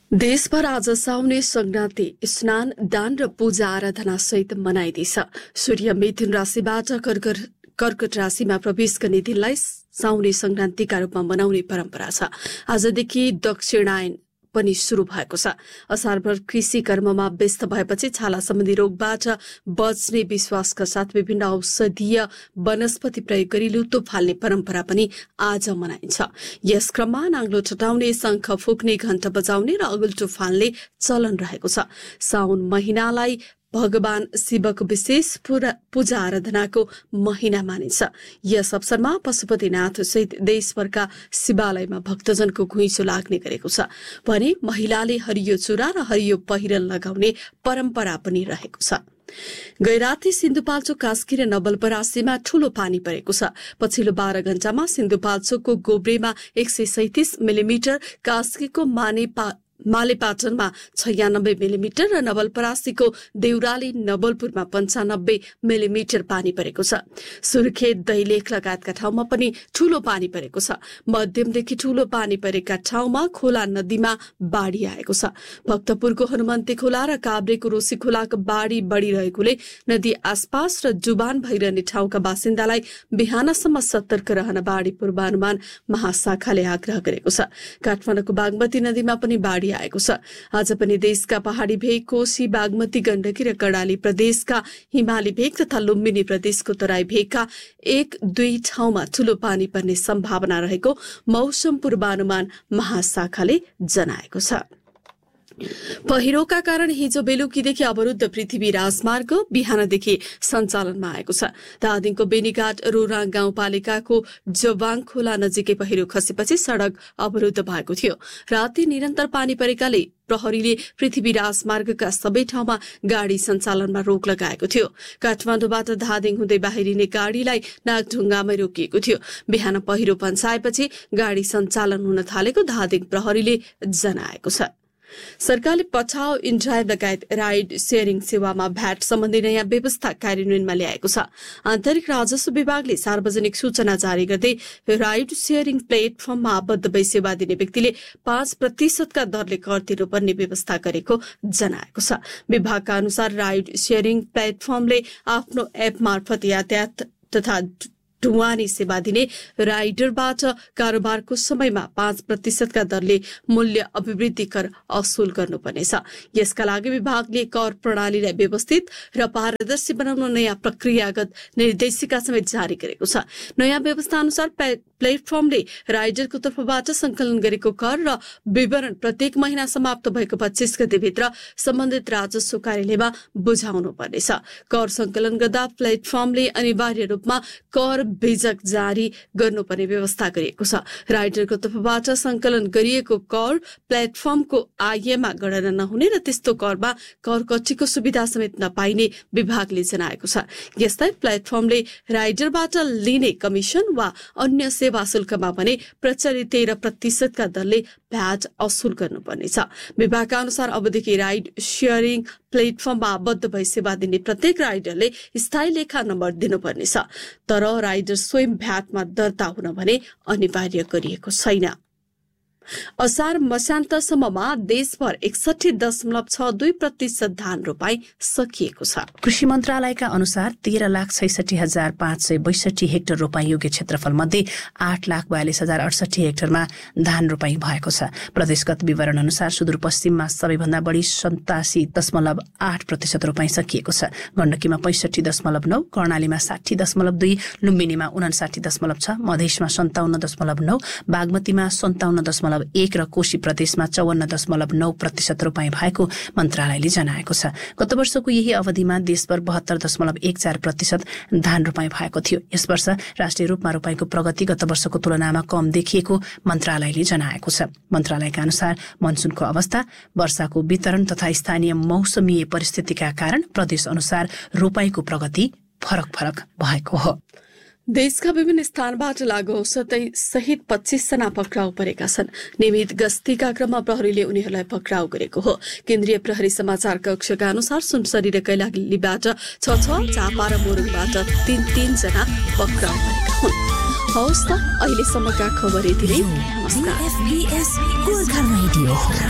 देशभर आज साउने संक्रान्ति स्नान दान र पूजा आराधना सहित मनाइँदैछ। सूर्य मिथुन राशिबाट कर्कट राशिमा प्रवेश गर्ने दिनलाई साउने संक्रान्तिका रूपमा मनाउने परम्परा छ। आजदेखि दक्षिणायन पनि शुरू भएको छ। असारभर कृषि कर्ममा व्यस्त भएपछि छाला सम्बन्धी रोगबाट बच्ने विश्वासका साथ विभिन्न औषधीय वनस्पति प्रयोग गरी लुतो फाल्ने परम्परा पनि आज मनाइन्छ। यस क्रममा नाङ्लो छटाउने, शंख फुक्ने, घण्ट बजाउने र अगुल्टो फाल्ने चलन रहेको छ। साउन महिनालाई भगवान शिवको विशेष पूजा आराधनाको महिना मानिन्छ। यस अवसरमा पशुपतिनाथ सहित देशभरका शिवालयमा भक्तजनको घुइँचो लाग्ने गरेको छ भने महिलाले हरियो चुरा र हरियो पहिरन लगाउने परम्परा पनि रहेको छ। गैराती सिन्धुपाल्चोक, कास्की र नवलपरासीमा ठूलो पानी परेको छ। पछिल्लो 12 घण्टामा सिन्धुपाल्चोकको गोब्रेमा 137 मिलिमिटर, कास्कीको मालेपाटनमा 96 मिलिमिटर र नवलपरासीको देउराली नवलपुरमा 95 मिलिमिटर पानी परेको छ। सुर्खेत, दैलेख लगायतका ठाउँमा पनि ठूलो पानी परेको छ। मध्यमदेखि ठूलो पानी परेका ठाउँमा खोला नदीमा बाढी आएको छ। भक्तपुरको हनुमन्ते खोला र काभ्रेको रोसी खोलाको बाढी बढिरहेकोले नदी आसपास र जुबान भइरहने ठाउँका बासिन्दालाई बिहानसम्म सतर्क रहन बाढी पूर्वानुमान महाशाखाले आग्रह गरेको छ। काठमाडौँको बागमती नदीमा पनि बाढी आएको छ। आज पनि देशका पहाड़ी भेग, कोशी, बागमती, गण्डकी र कर्णाली प्रदेशका हिमाली भेग तथा लुम्बिनी प्रदेशको तराई भेगका 1-2 ठाउँमा ठूलो पानी पर्ने सम्भावना रहेको मौसम पूर्वानुमान महाशाखाले जनाएको छ। पहिरोका कारण हिजो बेलुकीदेखि अवरुद्ध पृथ्वी राजमार्ग बिहानदेखि सञ्चालनमा आएको छ। धादिङको बेनीघाट रोराङ गाउँपालिकाको जवाङ खोला नजिकै पहिरो खसेपछि सड़क अवरुद्ध भएको थियो। राति निरन्तर पानी परेकाले प्रहरीले पृथ्वी राजमार्गका सबै ठाउँमा गाड़ी सञ्चालनमा रोक लगाएको थियो। काठमाडौँबाट धादिङ हुँदै बाहिरिने गाड़ीलाई नागढुङ्गामै रोकिएको थियो। बिहान पहिरो पन्साएपछि गाड़ी सञ्चालन हुन थालेको धादिङ प्रहरीले जनाएको छ। सरकारले पछाउ, इनड्राइभ लगायत राइड शेयरिङ सेवामा भ्याट सम्बन्धी नयाँ व्यवस्था कार्यान्वयनमा ल्याएको छ। आन्तरिक राजस्व विभागले सार्वजनिक सूचना जारी गर्दै राइड शेयरिङ प्लेटफर्ममा आबद्ध भई सेवा दिने व्यक्तिले 5% का दरले कर तिर्नुपर्ने व्यवस्था गरेको जनाएको छ। विभागका अनुसार राइड शेयरिङ प्लेटफर्मले आफ्नो एप मार्फत यातायात तथा ढुवानी सेवा दिने राइडरबाट कारोबारको समयमा 5% का दरले मूल्य अभिवृद्धि कर असुल गर्नुपर्नेछ। यसका लागि विभागले कर प्रणालीलाई व्यवस्थित र पारदर्शी बनाउन नयाँ प्रक्रियागत निर्देशिका समेत जारी गरेको छ। नयाँ व्यवस्था अनुसार प्लेटफर्मले राइडरको तर्फबाट संकलन गरेको कर र विवरण प्रत्येक महिना समाप्त भएको 25 गतेभित्र सम्बन्धित राजस्व कार्यालयमा बुझाउनु पर्नेछ। कर संकलन गर्दा प्लेटफर्मले अनिवार्य रूपमा कर बीजक जारी गर्नुपर्ने व्यवस्था गरिएको छ। राइडरको तर्फबाट संकलन गरिएको कर प्लेटफर्मको आयमा गणना नहुने र त्यस्तो करमा कर कटीको सुविधा समेत नपाइने विभागले जनाएको छ। यस्तै प्लेटफर्मले राइडरबाट लिने कमिशन वा अन्य सेवा शुल्कमा भने प्रचलित 13% का दरले भ्याट असुल गर्नुपर्नेछ। विभागका अनुसार अबदेखि राइड शेयरिङ प्लेटफर्ममा आबद्ध भई सेवा दिने प्रत्येक राइडरले स्थायी लेखा नम्बर दिनुपर्नेछ। तर राइडर स्वयं भ्याटमा दर्ता हुन भने अनिवार्य गरिएको छैन। असार मसान्तसम्ममा देशभर 61.62% धान रोपाई सकिएको छ। कृषि मन्त्रालयका अनुसार 13,67,562 हेक्टर रोपाई योग्य क्षेत्रफल मध्ये 8,42,068 हेक्टरमा धान रोपाई भएको छ। प्रदेशगत विवरण अनुसार सुदूरपश्चिममा सबैभन्दा बढी 87.8% रोपाई सकिएको छ। गण्डकीमा 65.9, कर्णालीमा 60.2, लुम्बिनीमा 59.6, मधेसमा 57.9, बागमतीमा 57.1 र कोशी प्रदेशमा 54.9% रोपाई भएको मन्त्रालयले जनाएको छ। गत वर्षको यही अवधिमा देशभर 72.14% धान रोपाई भएको थियो। यस वर्ष राष्ट्रिय रूपमा रोपाईको प्रगति गत वर्षको तुलनामा कम देखिएको मन्त्रालयले जनाएको छ। मन्त्रालयका अनुसार मनसुनको अवस्था, वर्षाको वितरण तथा स्थानीय मौसमीय परिस्थितिका कारण प्रदेश अनुसार रोपाईको प्रगति फरक भएको हो। देशका विभिन्न स्थानबाट लागू औषधि सहित 25 जना पक्राउ परेका छन्। नियमित गस्तीका क्रममा प्रहरीले उनीहरूलाई पक्राउ गरेको हो। केन्द्रीय प्रहरी समाचार कक्षका अनुसार सुनसरी र कैलालीबाट 6, झापा र मोरङबाट 3 जना पक्राउ परेका हुन्। हवस् त, अहिलेसम्मका खबर यति नै। नमस्कार।